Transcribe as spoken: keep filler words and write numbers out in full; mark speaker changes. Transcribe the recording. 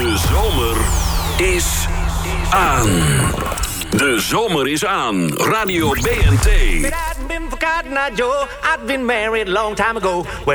Speaker 1: De zomer is aan. De zomer is aan. Radio B N T.
Speaker 2: I've been forgotten, Joe. I've been married a long time ago.